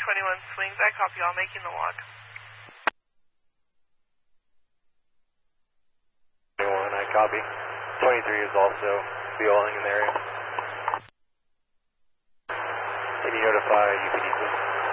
21 swings. I copy all, making the log. 21, I copy. 23 is also BOing in the area. Can you notify UPD, please?